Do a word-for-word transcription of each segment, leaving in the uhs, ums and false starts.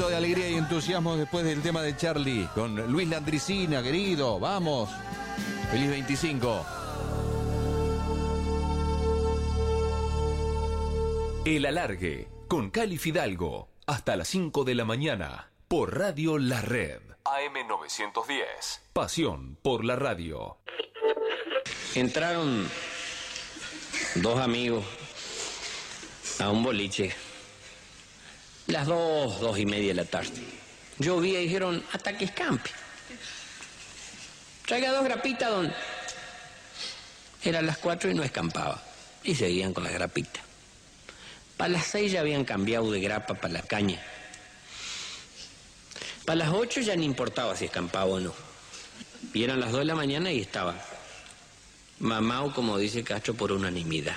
poquito de alegría y entusiasmo después del tema de Charlie, con Luis Landricina, querido, vamos. Feliz veinticinco. El Alargue, con Cali Fidalgo, hasta las cinco de la mañana, por Radio La Red. A M novecientos diez, pasión por la radio. Entraron dos amigos a un boliche, las dos, dos y media de la tarde. Llovía y dijeron, hasta que escampe. Traiga dos grapitas, don. Eran las cuatro y no escampaba. Y seguían con las grapitas. Para las seis ya habían cambiado de grapa para la caña. Para las ocho ya no importaba si escampaba o no. Y eran las dos de la mañana y estaba mamao, como dice Castro, por unanimidad.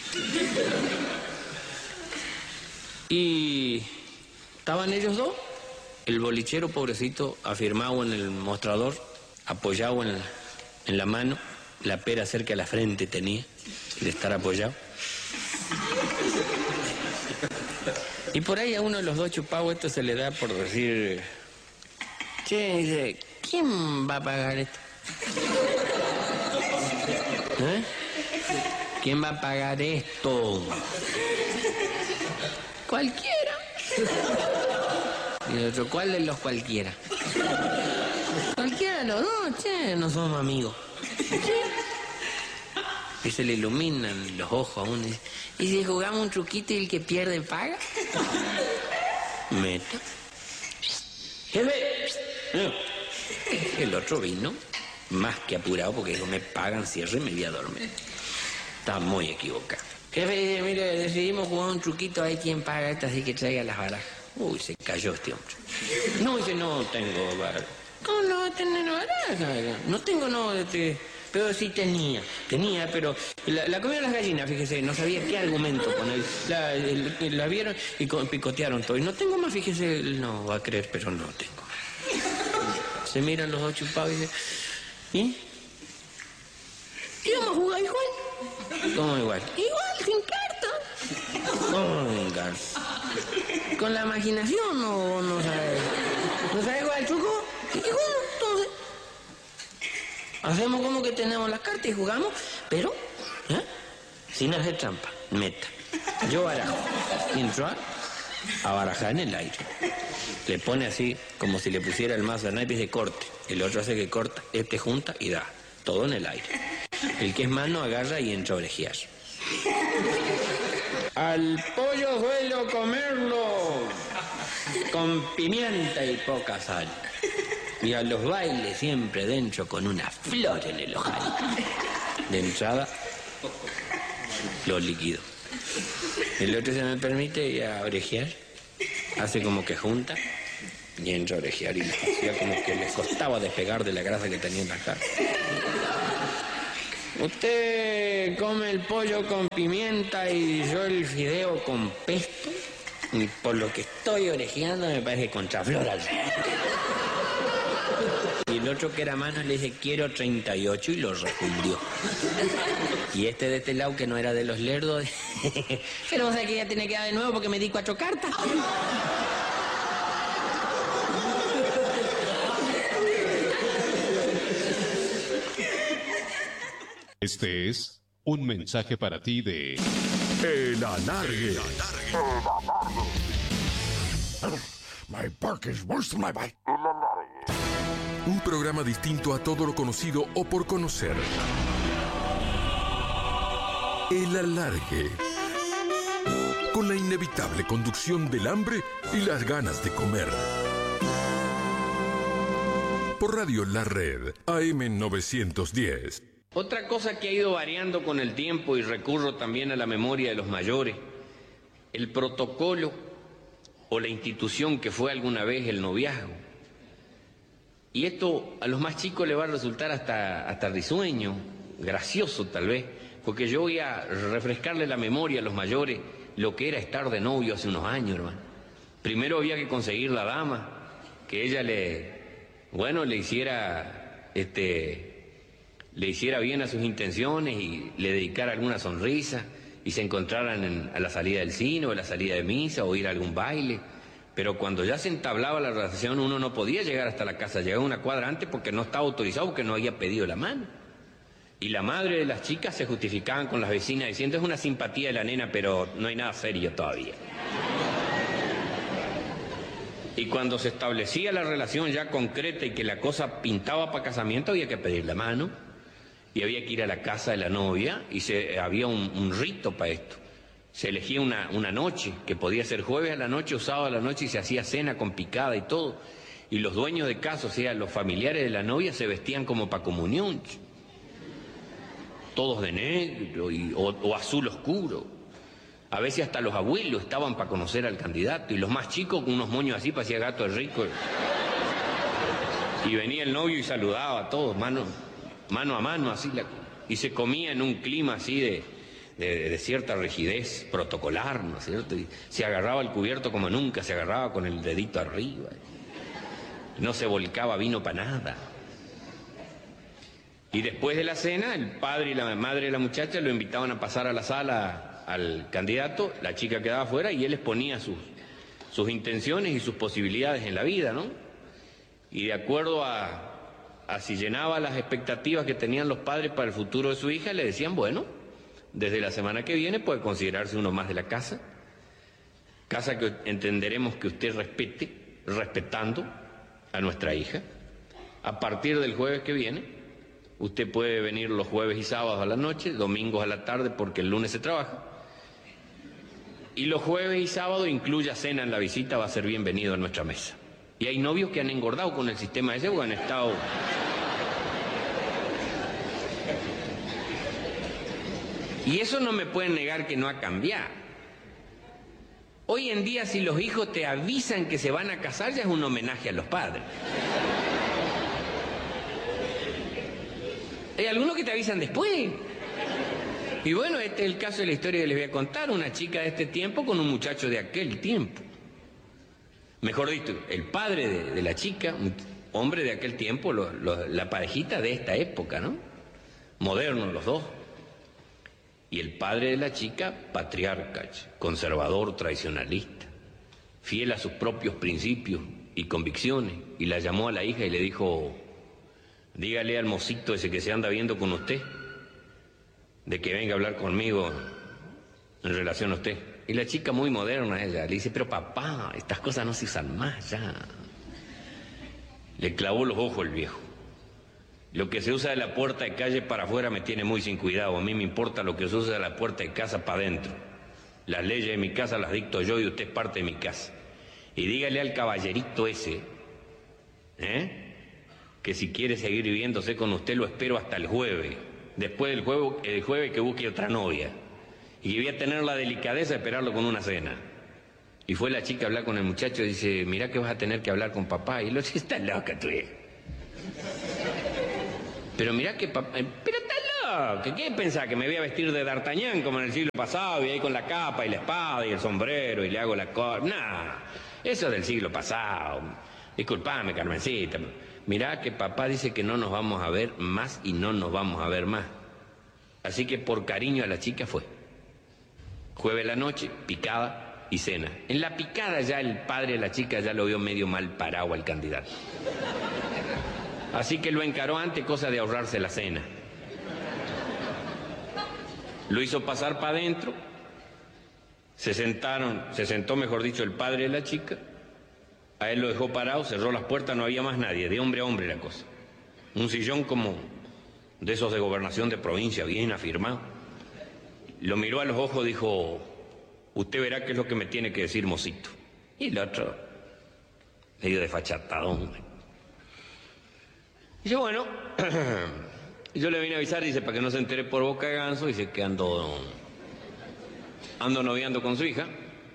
Y estaban ellos dos, el bolichero pobrecito afirmado en el mostrador, apoyado en la, en la mano, la pera cerca de la frente tenía, de estar apoyado. Y por ahí a uno de los dos chupados esto se le da por decir, che, dice, ¿quién va a pagar esto? ¿Eh? ¿Quién va a pagar esto? Cualquiera. Y el otro, ¿cuál de los cualquiera? Cualquiera de los dos, che, no somos amigos. Y se le iluminan los ojos a uno. ¿Y si jugamos un truquito y el que pierde paga? Meta. Jefe. El otro vino más que apurado porque dijo, me pagan, cierre y me voy a dormir. Estaba muy equivocado. Jefe, mire, decidimos jugar un truquito, hay quien paga esto, así que traiga las barajas. Uy, se cayó este hombre. No, dice, no tengo barajas. ¿Cómo no va a tener barajas? No tengo, no, este... Pero sí tenía, tenía, pero la, la comieron las gallinas, fíjese, no sabía qué argumento poner. La, el, la vieron y picotearon todo. Y no tengo más, fíjese, no va a creer, pero no tengo más. Se miran los dos chupados y dicen, ¿y? ¿Y vamos a jugar igual? ¿Cómo igual? Igual, sin carta. ¿Cómo sin carta? ¿Con la imaginación o no sabe? ¿No sabe jugar el truco? Y bueno, entonces... Hacemos como que tenemos las cartas y jugamos, pero ¿eh? sin hacer trampa, meta. Yo barajo, entro a, a barajar en el aire. Le pone así, como si le pusiera el mazo de naipes de corte. El otro hace que corta, este junta y da. Todo en el aire. El que es mano agarra y entra a orejear. Al pollo suelo comerlo con pimienta y poca sal. Y a los bailes siempre dentro con una flor en el ojal. De entrada, lo líquido. El otro se me permite ir a orejear. Hace como que junta y entra a orejear. Y les hacía como que les costaba despegar de la grasa que tenía en la cara. Usted come el pollo con pimienta y yo el fideo con pesto. Y por lo que estoy orejeando me parece contraflor al revés. Y el otro que era mano le dice, quiero treinta y ocho y lo refundió. Y este de este lado que no era de los lerdos, pero vos sabés que ya tiene que dar de nuevo porque me di cuatro cartas. Este es un mensaje para ti de El Alargue. El Alargue. My bark is worse than my bite. El Alargue. Un programa distinto a todo lo conocido o por conocer. El Alargue. Con la inevitable conducción del hambre y las ganas de comer. Por Radio La Red, A M novecientos diez. Otra cosa que ha ido variando con el tiempo, y recurro también a la memoria de los mayores, el protocolo o la institución que fue alguna vez el noviazgo. Y esto a los más chicos les va a resultar hasta, hasta risueño, gracioso tal vez, porque yo voy a refrescarle la memoria a los mayores lo que era estar de novio hace unos años, hermano. Primero había que conseguir la dama, que ella le, bueno, le hiciera, este, le hiciera bien a sus intenciones y le dedicara alguna sonrisa y se encontraran en, a la salida del cine o a la salida de misa o ir a algún baile. Pero cuando ya se entablaba la relación, uno no podía llegar hasta la casa, llegaba una cuadra antes porque no estaba autorizado, porque no había pedido la mano. Y la madre de las chicas se justificaban con las vecinas diciendo, es una simpatía de la nena, pero no hay nada serio todavía. Y cuando se establecía la relación ya concreta y que la cosa pintaba para casamiento, había que pedir la mano y había que ir a la casa de la novia y se, había un, un rito para esto. Se elegía una, una noche, que podía ser jueves a la noche o sábado a la noche, y se hacía cena con picada y todo. Y los dueños de casa, o sea, los familiares de la novia, se vestían como para comunión. Todos de negro y, o, o azul oscuro. A veces hasta los abuelos estaban para conocer al candidato. Y los más chicos con unos moños así, parecía gato de rico. Y venía el novio y saludaba a todos, mano, mano a mano, así. La, y se comía en un clima así de... De, de cierta rigidez protocolar, ¿no es cierto? Y se agarraba el cubierto como nunca, se agarraba con el dedito arriba. No se volcaba vino para nada. Y después de la cena, el padre y la madre de la muchacha lo invitaban a pasar a la sala al candidato, la chica quedaba afuera y él exponía sus, sus intenciones y sus posibilidades en la vida, ¿no? Y de acuerdo a, a si llenaba las expectativas que tenían los padres para el futuro de su hija, le decían, bueno, desde la semana que viene puede considerarse uno más de la casa, casa que entenderemos que usted respete, respetando a nuestra hija. A partir del jueves que viene, usted puede venir los jueves y sábados a la noche, domingos a la tarde porque el lunes se trabaja. Y los jueves y sábados, incluya cena en la visita, va a ser bienvenido a nuestra mesa. Y hay novios que han engordado con el sistema ese o han estado... Y eso no me pueden negar que no ha cambiado. Hoy en día, si los hijos te avisan que se van a casar, ya es un homenaje a los padres. Hay algunos que te avisan después. Y bueno, este es el caso de la historia que les voy a contar. Una chica de este tiempo con un muchacho de aquel tiempo. Mejor dicho, el padre de, de la chica, un hombre de aquel tiempo, lo, lo, la parejita de esta época, ¿no? Modernos los dos. Y el padre de la chica, patriarca, conservador, tradicionalista, fiel a sus propios principios y convicciones. Y la llamó a la hija y le dijo, dígale al mocito ese que se anda viendo con usted, de que venga a hablar conmigo en relación a usted. Y la chica, muy moderna ella, le dice, pero papá, estas cosas no se usan más ya. Le clavó los ojos el viejo. Lo que se usa de la puerta de calle para afuera me tiene muy sin cuidado. A mí me importa lo que se usa de la puerta de casa para adentro. Las leyes de mi casa las dicto yo y usted es parte de mi casa. Y dígale al caballerito ese, ¿eh?, que si quiere seguir viviéndose con usted lo espero hasta el jueves. Después del jueves, el jueves que busque otra novia. Y que voy a tener la delicadeza de esperarlo con una cena. Y fue la chica a hablar con el muchacho y dice, mirá que vas a tener que hablar con papá. Y lo dice, está loca tú. Pero mirá que papá... Pero está loca. ¿Qué pensás? ¿Que me voy a vestir de D'Artagnan como en el siglo pasado? Y ahí con la capa y la espada y el sombrero y le hago la cosa... Nah, eso es del siglo pasado. Disculpame, Carmencita. Mirá que papá dice que no nos vamos a ver más y no nos vamos a ver más. Así que por cariño a la chica fue. Jueves la noche, picada y cena. En la picada ya el padre de la chica ya lo vio medio mal parado al candidato. Así que lo encaró antes, cosa de ahorrarse la cena. Lo hizo pasar para adentro. Se sentaron, se sentó, mejor dicho, el padre de la chica. A él lo dejó parado, cerró las puertas, no había más nadie, de hombre a hombre la cosa. Un sillón como de esos de gobernación de provincia, bien afirmado. Lo miró a los ojos, dijo, usted verá qué es lo que me tiene que decir, mocito. Y el otro, medio desfachatado. Dice, bueno, yo le vine a avisar, dice, para que no se entere por boca de ganso, dice que ando, ando noviando con su hija.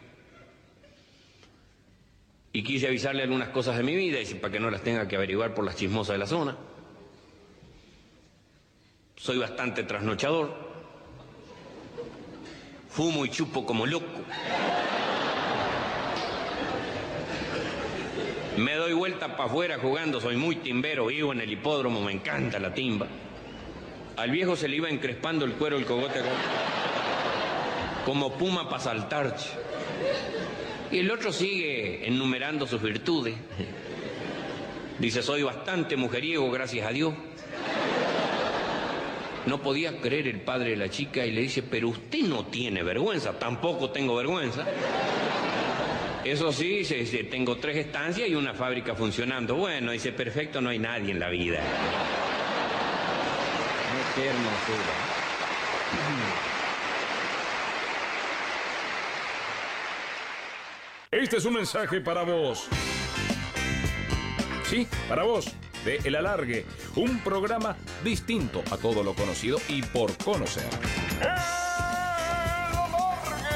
Y quise avisarle algunas cosas de mi vida, dice, para que no las tenga que averiguar por las chismosas de la zona. Soy bastante trasnochador. Fumo y chupo como loco. Me doy vuelta para afuera jugando, soy muy timbero, vivo en el hipódromo, me encanta la timba. Al viejo se le iba encrespando el cuero, el cogote acá, como puma para saltar. Y el otro sigue enumerando sus virtudes. Dice, soy bastante mujeriego, gracias a Dios. No podía creer el padre de la chica y le dice, pero usted no tiene vergüenza. Tampoco tengo vergüenza. Eso sí, dice, dice, tengo tres estancias y una fábrica funcionando. Bueno, dice, perfecto, no hay nadie en la vida. Qué hermosura. Este es un mensaje para vos. Sí, para vos, de El Alargue, un programa distinto a todo lo conocido y por conocer. ¡El Alargue!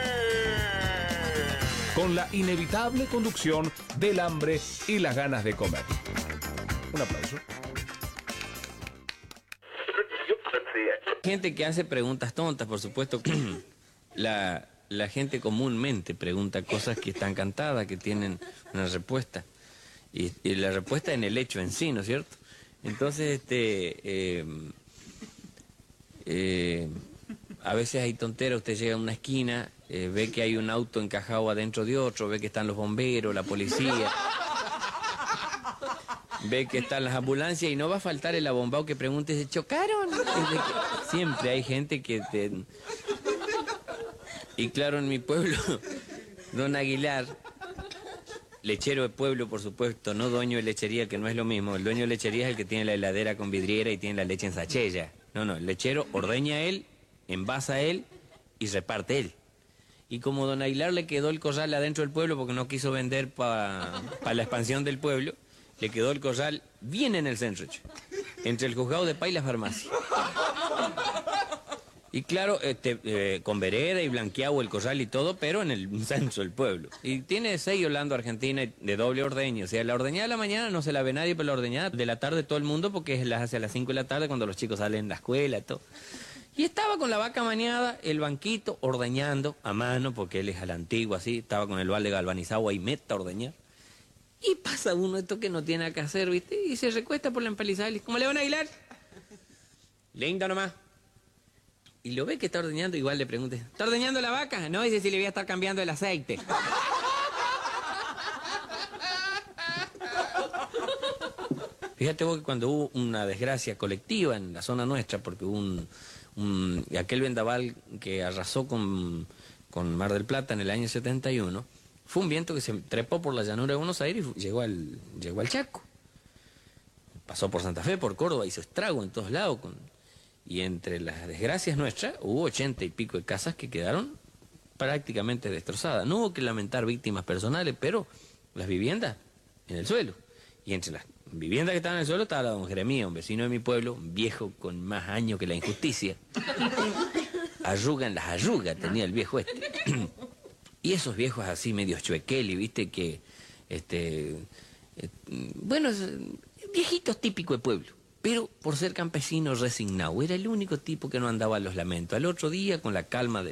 Con la inevitable conducción del hambre y las ganas de comer. Un aplauso. Gente que hace preguntas tontas, por supuesto que la, la gente comúnmente pregunta cosas que están cantadas, que tienen una respuesta. Y, y la respuesta en el hecho en sí, ¿no es cierto? Entonces, este, eh, eh, a veces hay tonteras, usted llega a una esquina, eh, ve que hay un auto encajado adentro de otro, ve que están los bomberos, la policía, ve que están las ambulancias y no va a faltar el abombado que pregunte, ¿se chocaron? Siempre hay gente que te... Y claro, en mi pueblo, don Aguilar... Lechero de pueblo, por supuesto, no dueño de lechería, que no es lo mismo. El dueño de lechería es el que tiene la heladera con vidriera y tiene la leche en sachella. No, no, el lechero ordeña él, envasa él y reparte él. Y como don Aguilar le quedó el corral adentro del pueblo porque no quiso vender para pa la expansión del pueblo, le quedó el corral bien en el centro, entre el juzgado de paz y la farmacia. Y claro, este, eh, con vereda y blanqueado el corral y todo, pero en el centro del pueblo. Y tiene seis Holando Argentina de doble ordeño. O sea, la ordeñada de la mañana no se la ve nadie, pero la ordeñada de la tarde todo el mundo, porque las hace a las cinco de la tarde cuando los chicos salen de la escuela y todo. Y estaba con la vaca maniada, el banquito, ordeñando a mano, porque él es a la antigua, así. Estaba con el balde galvanizado ahí, meta a ordeñar. Y pasa uno esto que no tiene nada que hacer, ¿viste? Y se recuesta por la empalizada y le dice, ¿cómo le van a Aguilar? Lindo nomás. Y lo ve que está ordeñando, igual le pregunte, ¿está ordeñando la vaca? No, dice si le voy a estar cambiando el aceite. Fíjate vos que cuando hubo una desgracia colectiva en la zona nuestra, porque hubo un, un aquel vendaval que arrasó con, con Mar del Plata en el año setenta y uno, fue un viento que se trepó por la llanura de Buenos Aires y llegó al, llegó al Chaco. Pasó por Santa Fe, por Córdoba, hizo estrago en todos lados con... Y entre las desgracias nuestras, hubo ochenta y pico de casas que quedaron prácticamente destrozadas. No hubo que lamentar víctimas personales, pero las viviendas en el suelo. Y entre las viviendas que estaban en el suelo estaba la don Jeremía, un vecino de mi pueblo, un viejo con más años que la injusticia. Arruga en las arrugas tenía el viejo este. Y esos viejos así medio chuequeli, viste, que, este, eh, bueno, viejitos típicos de pueblo. Pero por ser campesino resignado, era el único tipo que no andaba a los lamentos. Al otro día, con la calma de